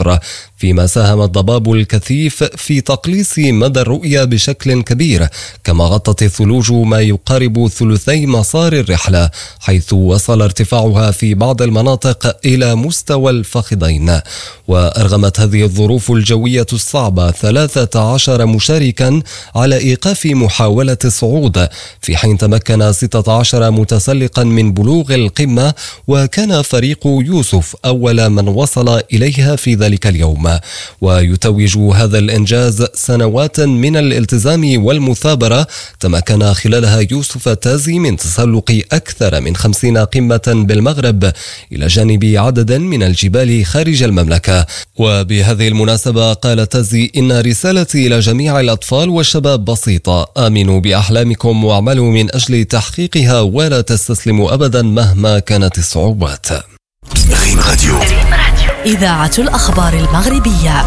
الصفر، فيما ساهم الضباب الكثيف في تقليص مدى الرؤية بشكل كبير، كما غطت الثلوج ما يقارب ثلثي مسار الرحلة، حيث وصل ارتفاعها في بعض المناطق إلى مستوى الفخذين. وأرغمت هذه الظروف الجوية الصعبة 13 مشاركا على إيقاف محاولة الصعود، في حين تمكن 16 متسلقا من بلوغ القمة، وكان فريق يوسف أول من وصل إليها في ذلك اليوم. ويتوج هذا الإنجاز سنوات من الالتزام والمثابرة تمكن خلالها يوسف تازي من تسلق أكثر من 50 قمة بالمغرب إلى جانب عدد من الجبال خارج المملكة. وبهذه المناسبة قال تازي: إن رسالتي إلى جميع الأطفال والشباب بسيطة: آمنوا بأحلامكم واعملوا من أجل تحقيقها ولا تستسلموا أبدا مهما كانت الصعوبات. ريم راديو، إذاعة الأخبار المغربية.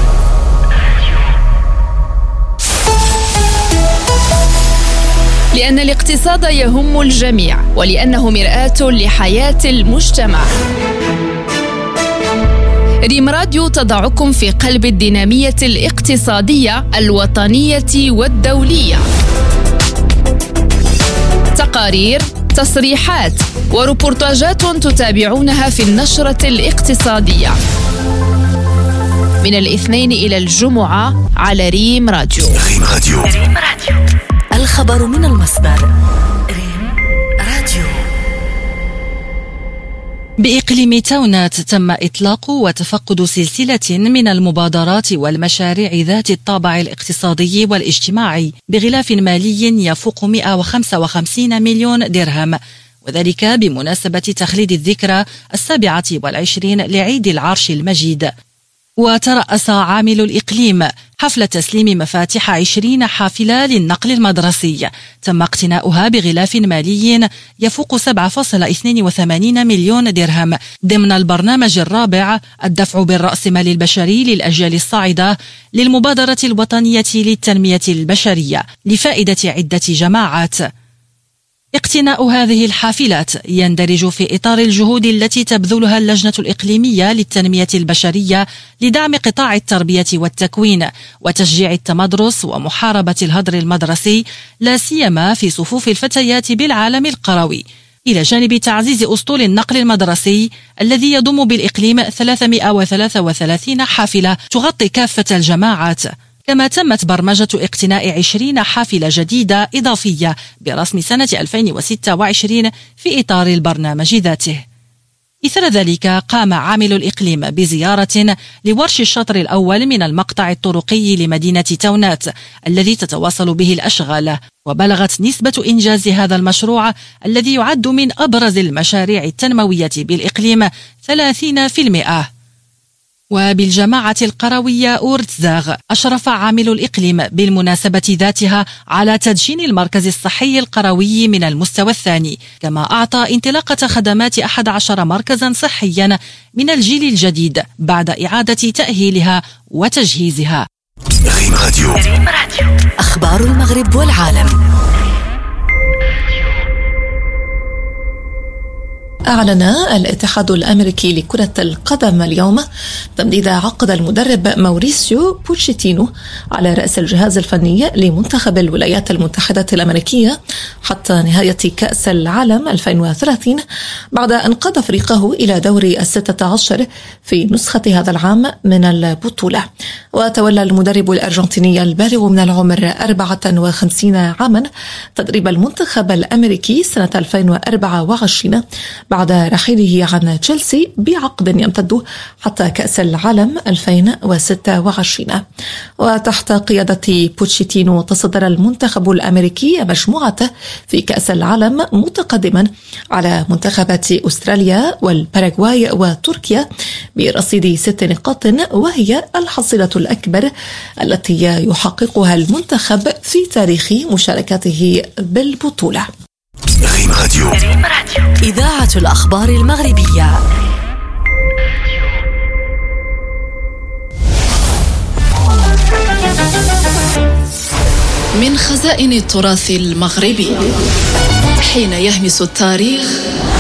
لأن الاقتصاد يهم الجميع ولأنه مرآة لحياة المجتمع. ريم راديو تضعكم في قلب الدينامية الاقتصادية الوطنية والدولية. تقارير، تصريحات وريبورتاجات تتابعونها في النشرة الاقتصادية من الاثنين إلى الجمعة على ريم راديو. ريم راديو، الخبر من المصدر. ريم راديو. بإقليم تونات تم إطلاق وتفقد سلسلة من المبادرات والمشاريع ذات الطابع الاقتصادي والاجتماعي بغلاف مالي يفوق 155 مليون درهم، وذلك بمناسبة تخليد الذكرى 27 لعيد العرش المجيد. وترأس عامل الإقليم حفل تسليم مفاتيح 20 حافلة للنقل المدرسي تم اقتناؤها بغلاف مالي يفوق 7.82 مليون درهم ضمن البرنامج الرابع الدفع بالرأسمال البشري للأجيال الصاعدة للمبادرة الوطنية للتنمية البشرية لفائدة عدة جماعات. اقتناء هذه الحافلات يندرج في إطار الجهود التي تبذلها اللجنة الإقليمية للتنمية البشرية لدعم قطاع التربية والتكوين وتشجيع التمدرس ومحاربة الهدر المدرسي لا سيما في صفوف الفتيات بالعالم القروي، إلى جانب تعزيز أسطول النقل المدرسي الذي يضم بالإقليم 333 حافلة تغطي كافة الجماعات. كما تمت برمجة اقتناء 20 حافلة جديدة إضافية برسم سنة 2026 في إطار البرنامج ذاته. إثر ذلك قام عامل الإقليم بزيارة لورش الشطر الأول من المقطع الطرقي لمدينة تونات الذي تتواصل به الأشغال، وبلغت نسبة إنجاز هذا المشروع الذي يعد من أبرز المشاريع التنموية بالإقليم 30%. وبالجماعة القروية أورتزاغ أشرف عامل الإقليم بالمناسبة ذاتها على تدشين المركز الصحي القروي من المستوى الثاني، كما أعطى انطلاقة خدمات 11 مركزا صحيا من الجيل الجديد بعد إعادة تأهيلها وتجهيزها. ريم راديو، أخبار المغرب والعالم. أعلن الاتحاد الأمريكي لكرة القدم اليوم تمديد عقد المدرب موريسيو بوتشيتينو على رأس الجهاز الفني لمنتخب الولايات المتحدة الأمريكية حتى نهاية كأس العالم 2030 بعد أن قاد فريقه إلى دور 16 في نسخة هذا العام من البطولة. وتولى المدرب الأرجنتيني البالغ من العمر 54 عاما تدريب المنتخب الأمريكي سنة 2024 بعد رحيله عن تشيلسي بعقد يمتد حتى كأس العالم 2026. وتحت قيادة بوتشيتينو تصدر المنتخب الأمريكي مجموعته في كأس العالم متقدما على منتخبات أستراليا والباراغواي وتركيا برصيد 6 نقاط، وهي الحصيلة الأكبر التي يحققها المنتخب في تاريخ مشاركته بالبطولة. ريم راديو، إذاعة الأخبار المغربية. من خزائن التراث المغربي حين يهمس التاريخ